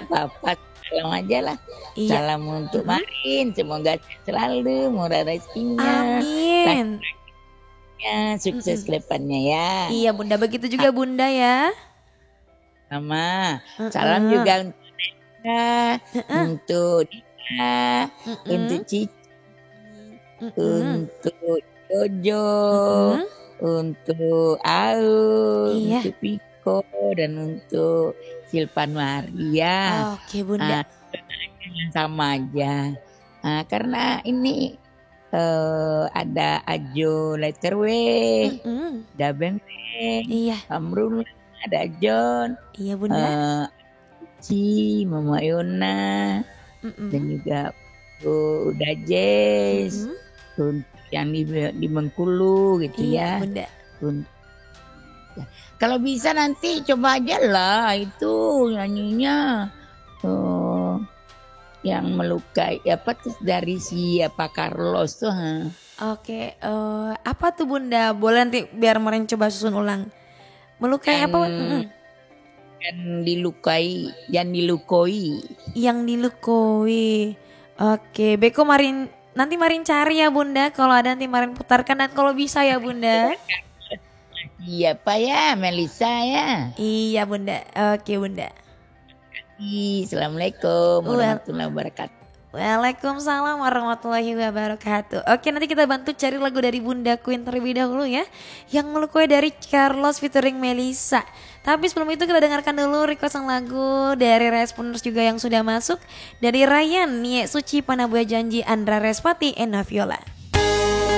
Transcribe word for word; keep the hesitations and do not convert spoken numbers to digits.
apa-apa, salam aja lah. Iya. Salam untuk Mhm. Marin, semoga sehat selalu, murah rezekinya, Amin. lancarnya, sukses Mhm. ke depannya ya. Iya Bunda, begitu A juga Bunda ya. Sama, salam Heeh. juga untuk Nena, Heeh. untuk Dina, untuk Mhm. Cici, Mhm. untuk Jojo, Mhm. untuk Aum, Iya. untuk Piko, dan untuk Silpan Maria. Oke Bunda. Ah, jangan sama aja. Ah, karena ini, eee, ada Ajo Letter W, Mhm. ada Beng-beng, Iya. Amrul, ada John, Iya Bunda. eee, Ci, Mama Yona, dan Mhm. juga udah Jess, Mhm. untuk yang di be di Bengkulu gitu Iya ya. Bunda. Un ya, kalau bisa nanti coba ajalah itu nyanyinya, eee, yang melukai apa tuh dari si apa Carlos tuh, heeh. Oke, eee, apa tuh Bunda? Boleh nanti biar Marin coba susun ulang. Melukai Yang apa? Mhm. yang dilukai yang dilukoi. Yang dilukoi. Oke, beko Marin nanti Marin cari ya Bunda, kalau ada nanti Marin putarkan dan kalau bisa ya Bunda. Siapa ya? Melisa ya? Iya Bunda, oke Bunda. Ih, assalamualaikum Well warahmatullahi wabarakatuh. Waalaikumsalam warahmatullahi wabarakatuh. Oke, nanti kita bantu cari lagu dari Bunda Queen terlebih dahulu ya, yang melukai dari Carlos featuring Melisa. Tapi sebelum itu kita dengarkan dulu requestan lagu dari responders juga yang sudah masuk. Dari Ryan, Nia Suci, Panabuya Janji, Andra Respati, and Naviola.